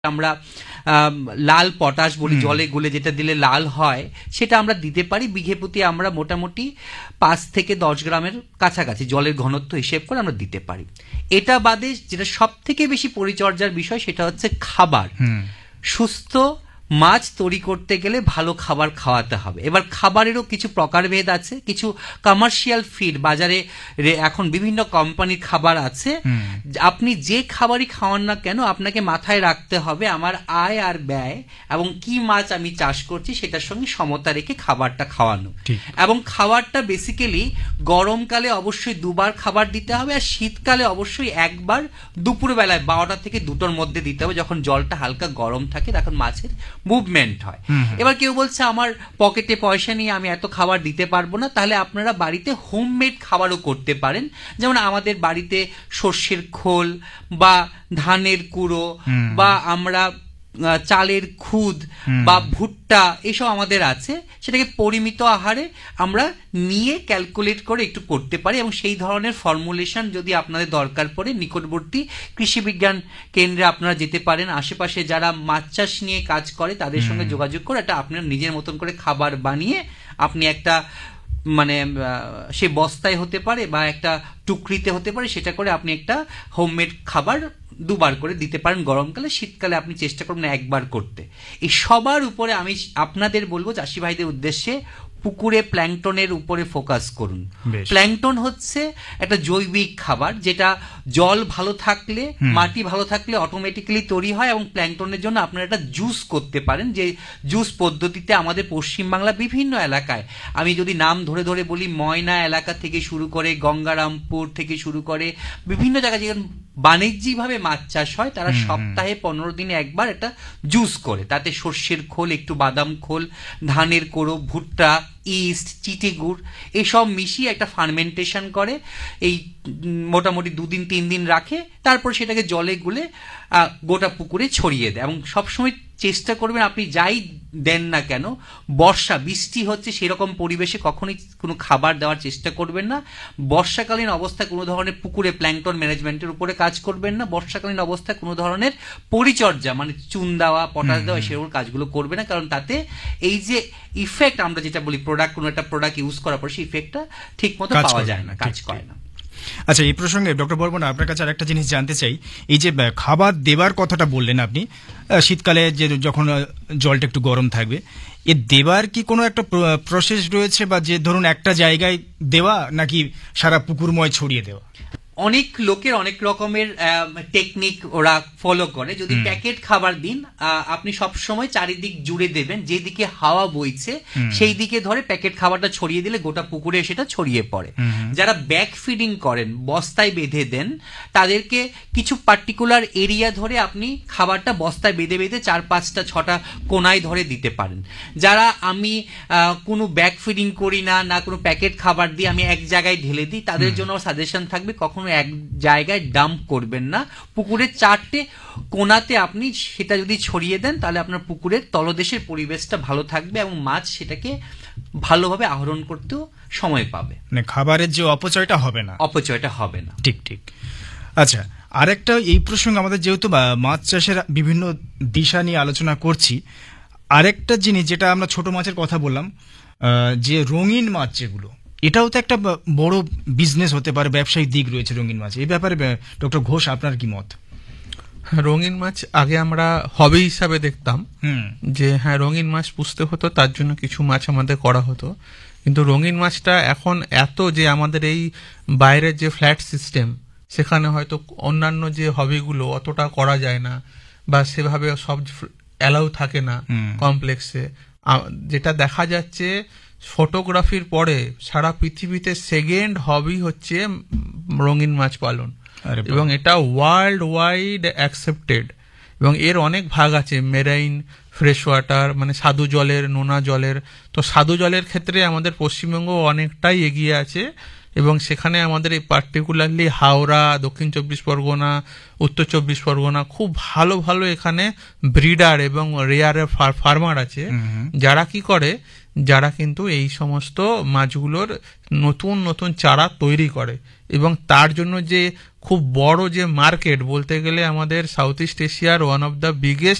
আমরা লাল পটাশ বলি, জলে গুলে যেটা দিলে লাল হয়, সেটা আমরা দিতে পারি। বিঘে প্রতি আমরা মোটামুটি 5 থেকে 10 গ্রামের কাছাকাছি জলের ঘনত্ব হিসেব করে আমরা দিতে পারি। এটা বাদে যেটা সব থেকে বেশি পরিচর্যার বিষয় সেটা হচ্ছে খাবার। সুস্থ মাছ তৈরি করতে গেলে ভালো খাবার খাওয়াতে হবে। এবার খাবারেরও কিছু প্রকারভেদ আছে। কিছু কমার্শিয়াল ফিড বাজারে এখন বিভিন্ন কোম্পানির খাবার আছে। আপনি যে খাবারই খাওয়ান না কেন আপনাকে মাথায় রাখতে হবে আমার আয় আর ব্যয় এবং কি মাছ আমি চাষ করছি সেটার সঙ্গে সমতা রেখে খাবারটা খাওয়ানো। এবং খাবারটা বেসিক্যালি গরমকালে অবশ্যই 2 বার খাবার দিতে হবে, আর শীতকালে অবশ্যই 1 বার দুপুরবেলায় 12টা থেকে 2টোর মধ্যে দিতে হবে, যখন জলটা হালকা গরম থাকে তখন মাছের মুভমেন্ট হয়। এবার কেউ বলছে আমার পকেটে পয়সা নিয়ে আমি এত খাবার দিতে পারবো না, তাহলে আপনারা বাড়িতে হোমমেড খাবারও করতে পারেন। যেমন আমাদের বাড়িতে সর্ষের খোল বা ধানের কুড়ো বা আমরা চালের খুদ বা ভুট্টা এসব আমাদের আছে, সেটাকে পরিমিত আহারে আমরা নিয়ে ক্যালকুলেট করে একটু করতে পারি। এবং সেই ধরনের ফর্মুলেশন যদি আপনাদের দরকার পড়ে নিকটবর্তী কৃষি বিজ্ঞান কেন্দ্রে আপনারা যেতে পারেন। আশেপাশে যারা মাছ চাষ নিয়ে কাজ করে তাদের সঙ্গে যোগাযোগ করে এটা আপনার নিজের মতন করে খাবার বানিয়ে আপনি একটা মানে সে বস্তায় হতে পারে বা একটা টুকরিতে হতে পারে, সেটা করে আপনি একটা হোমমেড খাবার 2 বার করে দিতে পারেন গরমকালে। শীতকালে আপনি চেষ্টা করবেন 1 বার করতে। এই সবার উপরে আমি আপনাদের বলবো, চাষি ভাইদের উদ্দেশ্যে, পুকুরে প্ল্যাঙ্কটনের উপরে ফোকাস করুন। প্ল্যাঙ্কটন হচ্ছে একটা জৈবিক খাবার, যেটা জল ভালো থাকলে মাটি ভালো থাকলে অটোমেটিক্যালি তৈরি হয়। এবং প্ল্যাঙ্কটনের জন্য আপনারা একটা জুস করতে পারেন, যে জুস পদ্ধতিতে আমাদের পশ্চিমবাংলা বিভিন্ন এলাকায়, আমি যদি নাম ধরে ধরে বলি, ময়না এলাকা থেকে শুরু করে গঙ্গারামপুর থেকে শুরু করে বিভিন্ন জায়গায় যেখানে বাণিজ্যিকভাবে মাছ চাষ হয়, তারা সপ্তাহে 15 দিনে 1 বার একটা জুস করে, তাতে সর্ষের খোল, একটু বাদাম খোল, ধানের কোড়ো, ভুট্টা, ইস্ট, চিটে গুড় এসব মিশিয়ে একটা ফার্মেন্টেশন করে। এই মোটামুটি 2 দিন 3 দিন রাখে, তারপর সেটাকে জলে গুলে গোটা পুকুরে ছড়িয়ে দেয়। এবং সবসময় চেষ্টা করবেন আপনি যাই দেন না কেন, বর্ষা বৃষ্টি হচ্ছে সেরকম পরিবেশে কখনোই কোনো খাবার দেওয়ার চেষ্টা করবেন না। বর্ষাকালীন অবস্থায় কোনো ধরনের পুকুরে প্ল্যাঙ্কটন ম্যানেজমেন্টের উপরে কাজ করবেন না। বর্ষাকালীন অবস্থায় কোনো ধরনের পরিচর্যা মানে চুন দেওয়া, পটাশ দেওয়া সেরকম কাজগুলো করবে না, কারণ তাতে এই যে ইফেক্ট আমরা যেটা বলি প্রোডাক্ট, কোনো একটা প্রোডাক্ট ইউজ করার পর সেই ইফেক্টটা ঠিক মতো পাওয়া যায় না, কাজ করে না। আচ্ছা, এই প্রসঙ্গে ডক্টর বর্মন আপনার কাছে আরেকটা জিনিস জানতে চাই। এই যে খাবার দেবার কথাটা বললেন আপনি, শীতকালে যে যখন জলটা একটু গরম থাকবে, এ দেবার কি কোনো একটা প্রসেস রয়েছে, বা যে ধরুন একটা জায়গায় দেওয়া নাকি সারা পুকুরময় ছড়িয়ে দেওয়া? অনেক লোকের অনেক রকমের টেকনিক ওরা ফলো করে। যদি প্যাকেট খাবার দিন, আপনি সব সময় চারিদিক জুড়ে দেবেন, যেদিকে হাওয়া বইছে সেই দিকে ধরে প্যাকেট খাবারটা ছড়িয়ে দিলে গোটা পুকুরে সেটা ছড়িয়ে পড়ে। যারা ব্যাক ফিডিং করেন, বস্তায় বেঁধে দেন, তাদেরকে কিছু পার্টিকুলার এরিয়া ধরে আপনি খাবারটা বস্তায় বেঁধে বেঁধে 4-5টা 6টা কোনায় ধরে দিতে পারেন। যারা আমি কোনো ব্যাক ফিডিং করি না, না কোনো প্যাকেট খাবার দিয়ে আমি এক জায়গায় ঢেলে দিই, তাদের জন্য সাজেশন থাকবে কখনো এক জায়গায় ডাম্প করবেন না। পুকুরের 4টে কোনাতে আপনি সেটা যদি ছড়িয়ে দেন, তাহলে আপনার পুকুরের তলদেশের পরিবেশটা ভালো থাকবে এবং মাছ সেটাকে ভালোভাবে আহরণ করতেও সময় পাবে। মানে খাবারের যে অপচয়টা হবে না। ঠিক। আচ্ছা, আরেকটা এই প্রসঙ্গে আমাদের যেহেতু মাছ চাষের বিভিন্ন দিশা নিয়ে আলোচনা করছি, আরেকটা জিনিস যেটা আমরা ছোট মাছের কথা বললাম, যে রঙিন মাছ যেগুলো, এটাও তো একটা বড় বিজনেস হতে পারে, ব্যবসায়িক দিক রয়েছে রঙিন মাছ। এই ব্যাপারে ডক্টর ঘোষ আপনার কি মত? রঙিন মাছ আগে আমরা হবি হিসাবে দেখতাম, যে হ্যাঁ রঙিন মাছ পুষতে হতো, তার জন্য কিছু মাছ আমাদের করা হতো। কিন্তু রঙিন মাছটা এখন এত যে আমাদের এই বাইরের যে ফ্ল্যাট সিস্টেম, সেখানে হয়তো অন্যান্য যে হবিগুলো অতটা করা যায় না, বা সেভাবে সব অ্যালাউ থাকে না কমপ্লেক্সে। যেটা দেখা যাচ্ছে, ফটোগ্রাফির পরে সারা পৃথিবীতে সেকেন্ড হবি হচ্ছে রঙিন মাছ পালন, এবং এটা ওয়ার্ল্ড ওয়াইড অ্যাকসেপ্টেড। এবং এর অনেক ভাগ আছে, মেরাইন, ফ্রেশ ওয়াটার মানে স্বাদু জলের, নোনা জলের। তো স্বাদু জলের ক্ষেত্রে আমাদের পশ্চিমবঙ্গ অনেকটাই এগিয়ে আছে, এবং সেখানে আমাদের এই পার্টিকুলারলি হাওড়া, দক্ষিণ 24 পরগনা, উত্তর 24 পরগনা খুব ভালো ভালো এখানে ব্রিডার এবং রেয়ারের ফার্মার আছে, যারা কি করে, যারা কিন্তু এই সমস্ত মাছগুলোর নতুন নতুন চারা তৈরি করে, এবং তার জন্য যে খুব বড় যে মার্কেট বলতে গেলে আমাদের সাউথ ইস্ট এশিয়ার ওয়ান অফ দ্য বিগেস্ট